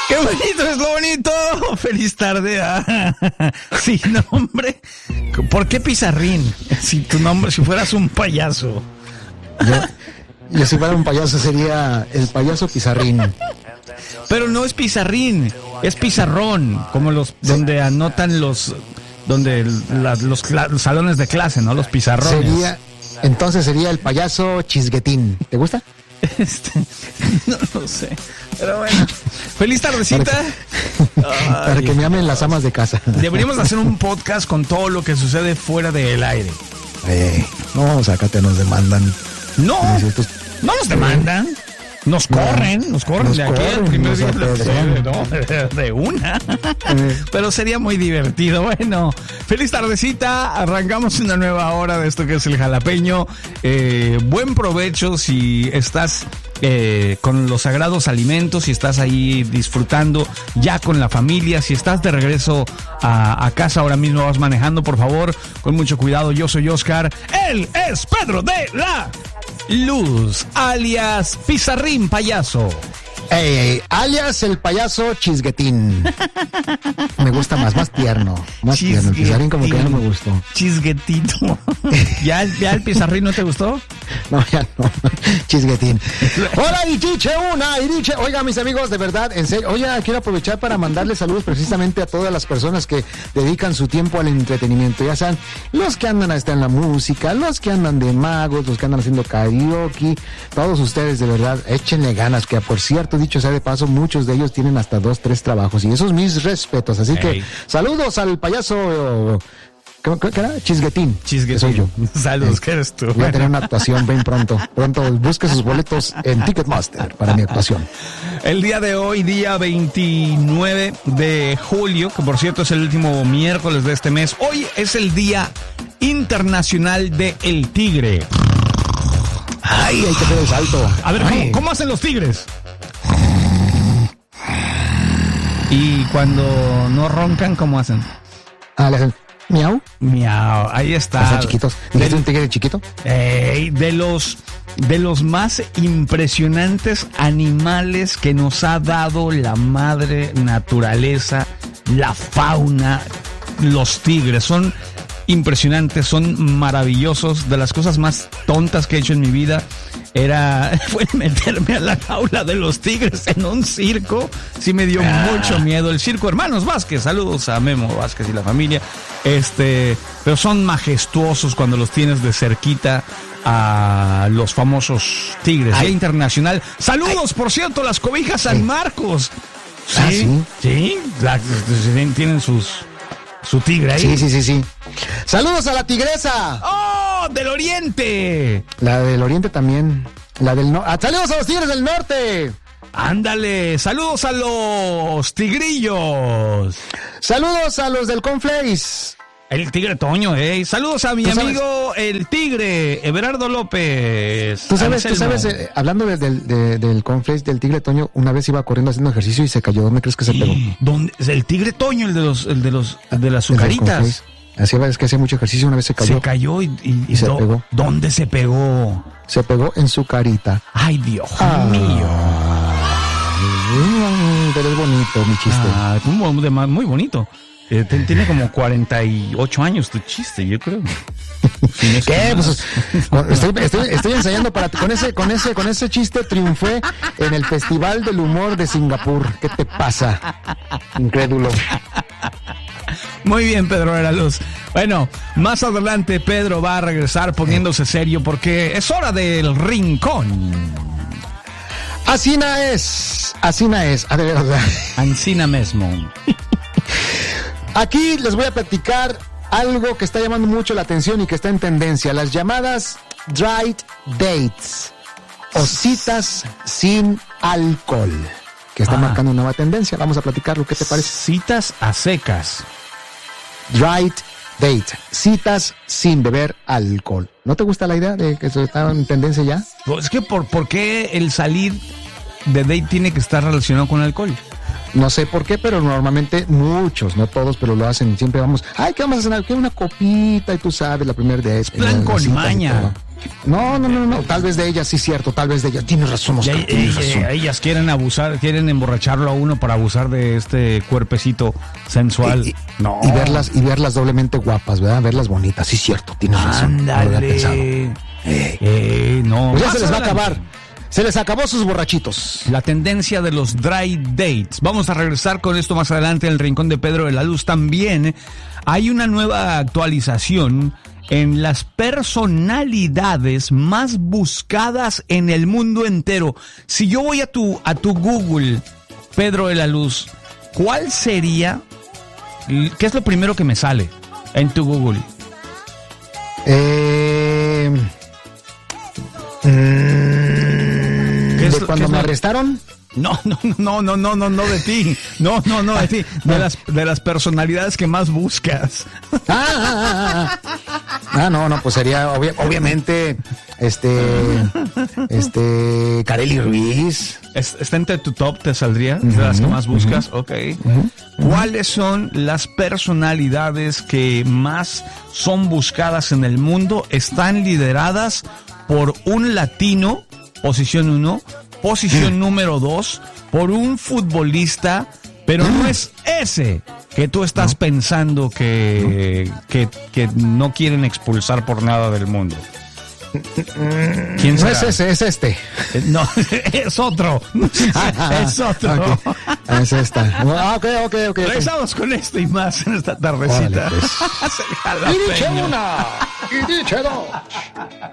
¡Qué bonito es lo bonito! ¡Feliz tarde! Sí, no, hombre. ¿Por qué Pizarrín? Si tu nombre, si fueras un payaso. Yo si fuera un payaso sería el payaso Pizarrín. Pero no es Pizarrín, es pizarrón, como los donde anotan los salones de clase, ¿no? Los pizarrones. Entonces sería el payaso Chisguetín. ¿Te gusta? No lo sé. Pero bueno, feliz tardecita. Para que me amen las amas de casa. Deberíamos hacer un podcast con todo lo que sucede fuera del aire. No, sácate, nos demandan. No nos demandan. Nos corren de aquí el primer día de una. Pero sería muy divertido. Bueno, feliz tardecita. Arrancamos una nueva hora de esto que es el jalapeño. Buen provecho si estás con los sagrados alimentos, si estás ahí disfrutando ya con la familia, si estás de regreso a casa ahora mismo, vas manejando, por favor, con mucho cuidado. Yo soy Oscar. Él es Pedro de la Luz, alias Pizarrín Payaso. Alias el payaso Chisguetín. Me gusta más tierno. Más tierno. El Pizarrín como que ya no me gustó. Chisguetito. ¿Ya el Pizarrín no te gustó? No, ya no. Chisguetín. Hola, y diche. Oiga, mis amigos, de verdad, en serio. Oye, quiero aprovechar para mandarles saludos precisamente a todas las personas que dedican su tiempo al entretenimiento. Ya saben, los que andan hasta en la música, los que andan de magos, los que andan haciendo karaoke. Todos ustedes, de verdad, échenle ganas, que por cierto, dicho sea de paso, muchos de ellos tienen hasta 2, 3 trabajos, y esos mis respetos. Así que saludos al payaso. ¿Qué era? Chisguetín. Soy yo. Saludos, ¿qué eres tú? Voy a tener una actuación bien pronto. Busque sus boletos en Ticketmaster para mi actuación. El día de hoy, día 29 de julio, que por cierto es el último miércoles de este mes, hoy es el Día Internacional del Tigre. Ay, hay que hacer el salto. A ver, ¿cómo hacen los tigres? Y cuando no roncan, ¿cómo hacen? Le hacen miau. Miau, ahí está. Están chiquitos. ¿Es un tigre chiquito? De los más impresionantes animales que nos ha dado la madre naturaleza, la fauna, los tigres. Son impresionantes, son maravillosos. De las cosas más tontas que he hecho en mi vida fue meterme a la jaula de los tigres en un circo. Sí me dio mucho miedo. El circo Hermanos Vázquez, saludos a Memo Vázquez y la familia. Pero son majestuosos cuando los tienes de cerquita a los famosos tigres. Día Internacional. Saludos, por cierto, las cobijas San Marcos. Sí. Tienen su tigre ahí. Sí. ¡Saludos a la tigresa! ¡Oh, del oriente! La del oriente también. La del norte. ¡Saludos a los tigres del norte! ¡Ándale! ¡Saludos a los tigrillos! ¡Saludos a los del Conflace! El tigre Toño, Saludos a mi amigo el tigre, Everardo López. Tú sabes, hablando del Conflace, del tigre Toño, una vez iba corriendo haciendo ejercicio y se cayó. ¿Dónde crees que se pegó? ¿Dónde? El tigre Toño, el de las azucaritas. Así es que hacía mucho ejercicio, una vez se cayó. Se cayó y se pegó. ¿Dónde se pegó? Se pegó en su carita. Ay, Dios mío. Pero es bonito mi chiste. Muy bonito. Tiene como 48 años tu chiste, yo creo. ¿Qué? Pues, estoy ensayando con ese chiste triunfé en el Festival del Humor de Singapur. ¿Qué te pasa? Incrédulo. Muy bien, Pedro de la Luz. Bueno, más adelante Pedro va a regresar poniéndose serio porque es hora del rincón. Asina es. A ver, Ancina mesmo. Aquí les voy a platicar algo que está llamando mucho la atención y que está en tendencia, las llamadas dry dates o citas sin alcohol, que está marcando una nueva tendencia. Vamos a platicarlo, ¿qué te parece? Citas a secas. Dry date, citas sin beber alcohol. ¿No te gusta la idea de que eso está en tendencia ya? Pues es que ¿por qué el salir de date tiene que estar relacionado con alcohol? No sé por qué, pero normalmente muchos, no todos, pero lo hacen. Siempre vamos, ¿qué vamos a cenar? ¿Qué? Una copita, y tú sabes, la primera vez. Plan con maña. No, tal vez de ellas, sí, cierto, tal vez de ellas. Tienes razón, Oscar, tienes razón. Ellas quieren abusar, quieren emborracharlo a uno para abusar de este cuerpecito sensual. Y verlas doblemente guapas, ¿verdad? Verlas bonitas, sí, cierto, tienes razón. Ándale. No. Pues ya se les va a acabar. Se les acabó sus borrachitos. La tendencia de los dry dates. Vamos a regresar con esto más adelante en el Rincón de Pedro de la Luz. También hay una nueva actualización en las personalidades más buscadas en el mundo entero. Si yo voy a tu Google, Pedro de la Luz, ¿cuál sería? ¿Qué es lo primero que me sale en tu Google? ¿De cuando me arrestaron? No, de ti. No, de ti. De las personalidades que más buscas. No, pues sería obviamente Kareli Ruiz. ¿Está entre tu top? ¿Te saldría? ¿De las que más buscas? Ok. ¿Cuáles son las personalidades que más son buscadas en el mundo? Están lideradas por un latino, posición 1, posición número 2, por un futbolista, pero no es ese que tú estás pensando que no quieren expulsar por nada del mundo. ¿Quién será? No es ese, es este. No, es otro. Es otro. Okay. Es esta. Ok. Regresamos con esto y más en esta tardecita. Vale, pues. Y dice una, y dice dos.